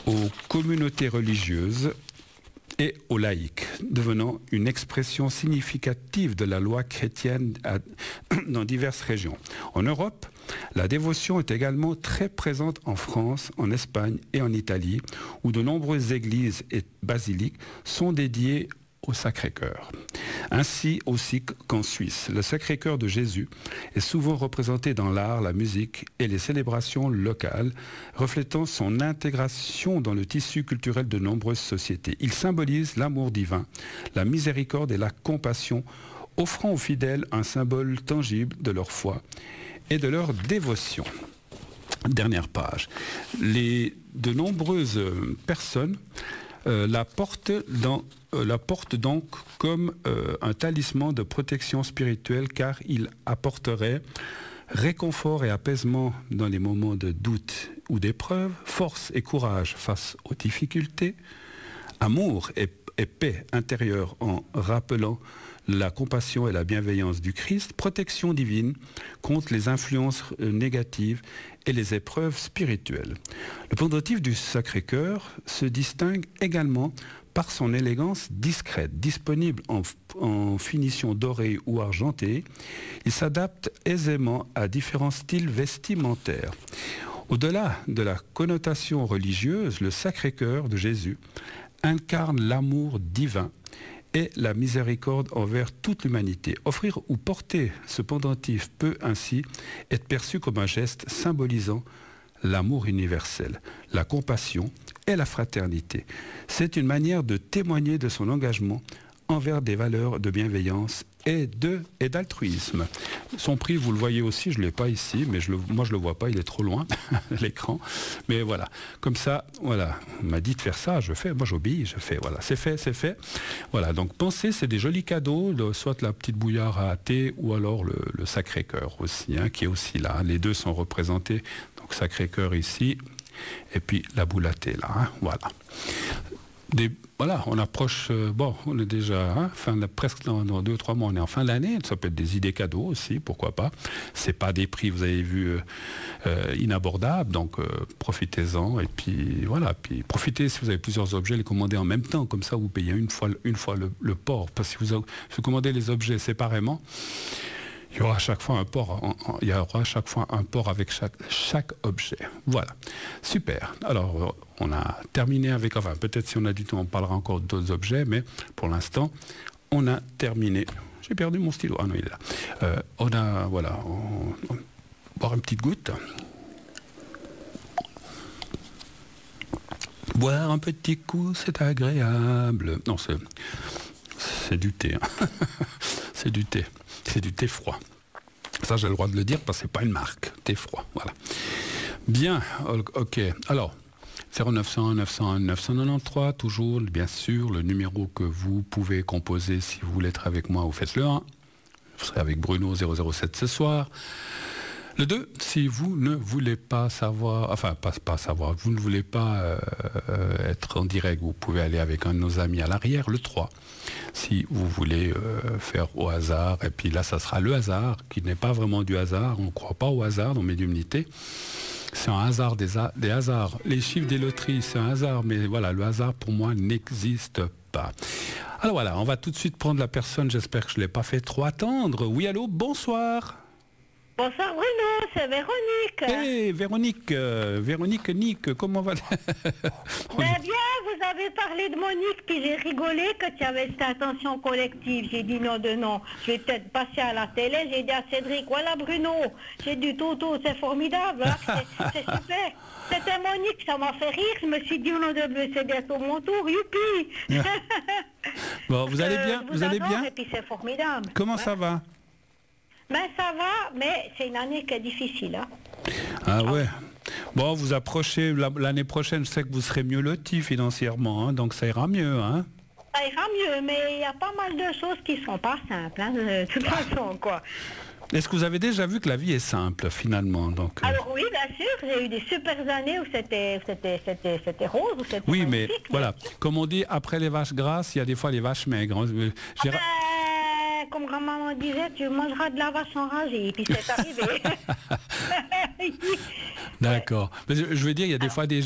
aux communautés religieuses et aux laïcs, devenant une expression significative de la loi chrétienne dans diverses régions. En Europe, la dévotion est également très présente en France, en Espagne et en Italie, où de nombreuses églises et basiliques sont dédiées au Sacré-Cœur. Ainsi aussi qu'en Suisse, le Sacré-Cœur de Jésus est souvent représenté dans l'art, la musique et les célébrations locales, reflétant son intégration dans le tissu culturel de nombreuses sociétés. Il symbolise l'amour divin, la miséricorde et la compassion, offrant aux fidèles un symbole tangible de leur foi et de leur dévotion. Dernière page. De nombreuses personnes la portent donc comme un talisman de protection spirituelle, car il apporterait réconfort et apaisement dans les moments de doute ou d'épreuve, force et courage face aux difficultés, amour et paix intérieure en rappelant la compassion et la bienveillance du Christ, protection divine contre les influences négatives et les épreuves spirituelles. Le pendentif du Sacré-Cœur se distingue également par son élégance discrète, disponible en finition dorée ou argentée. Il s'adapte aisément à différents styles vestimentaires. Au-delà de la connotation religieuse, le Sacré-Cœur de Jésus incarne l'amour divin et la miséricorde envers toute l'humanité. Offrir ou porter ce pendentif peut ainsi être perçu comme un geste symbolisant l'amour universel, la compassion et la fraternité. C'est une manière de témoigner de son engagement envers des valeurs de bienveillance et d'altruisme. Son prix, vous le voyez aussi, je ne l'ai pas ici, mais moi je ne le vois pas, il est trop loin, l'écran. Mais voilà, comme ça, voilà, on m'a dit de faire ça, je fais, moi j'obéis, je fais, voilà, c'est fait, c'est fait. Voilà, donc pensez, c'est des jolis cadeaux, soit la petite bouillarde à thé, ou alors le Sacré-Cœur aussi, hein, qui est aussi là. Les deux sont représentés, donc Sacré-Cœur ici, et puis la boule à thé là, hein, voilà. Voilà, on approche, on est déjà presque dans 2-3 mois, on est en fin d'année, ça peut être des idées cadeaux aussi, pourquoi pas. C'est pas des prix, vous avez vu, inabordables, donc profitez-en, et puis voilà, puis profitez si vous avez plusieurs objets, les commandez en même temps, comme ça vous payez une fois le port, parce que si vous commandez les objets séparément, il y aura à chaque fois un port, avec chaque objet. Voilà, super. Alors, on a terminé avec, peut-être si on a du temps, on parlera encore d'autres objets, mais pour l'instant, on a terminé. J'ai perdu mon stylo. Ah non, il est là. On va boire une petite goutte. Boire un petit coup, c'est agréable. Non, c'est du thé. Hein. C'est du thé. C'est du thé froid. Ça, j'ai le droit de le dire parce que c'est pas une marque. Thé froid, voilà. Bien, ok. Alors, 0901 901 993, toujours, bien sûr, le numéro que vous pouvez composer si vous voulez être avec moi, vous faites le 1. Vous serez avec Bruno 007 ce soir. Le 2, si vous ne voulez pas savoir, pas savoir, vous ne voulez pas être en direct, vous pouvez aller avec un de nos amis à l'arrière. Le 3, si vous voulez faire au hasard, et puis là, ça sera le hasard, qui n'est pas vraiment du hasard, on ne croit pas au hasard dans médiumnité. C'est un hasard des hasards. Les chiffres des loteries, c'est un hasard, mais voilà, le hasard pour moi n'existe pas. Alors voilà, on va tout de suite prendre la personne, j'espère que je ne l'ai pas fait trop attendre. Oui, allô, bonsoir. Bonsoir Bruno, c'est Véronique. Hey Véronique Nick, comment va Ben bien, vous avez parlé de Monique, puis j'ai rigolé que tu avais cette attention collective. J'ai dit non, je vais peut-être passer à la télé, j'ai dit à Cédric, voilà Bruno, j'ai dit tout, c'est formidable, hein, c'est super. C'était Monique, ça m'a fait rire, je me suis dit, c'est bientôt mon tour, youpi. Bon, vous allez bien, vous allez bien. Et puis c'est formidable. Comment ça va? Ben ça va, mais c'est une année qui est difficile. Hein. Ah ouais. Bon, vous approchez l'année prochaine, je sais que vous serez mieux loti financièrement, hein, donc ça ira mieux. Hein. Ça ira mieux, mais il y a pas mal de choses qui sont pas simples, hein, de toute façon, quoi. Est-ce que vous avez déjà vu que la vie est simple, finalement donc, Alors oui, bien sûr, j'ai eu des super années où c'était rose, où c'était oui, magnifique, mais voilà, comme on dit, après les vaches grasses, il y a des fois les vaches maigres. Comme grand-maman disait, tu mangeras de la vache enragée, et puis c'est arrivé. D'accord. Je veux dire, il y a des fois des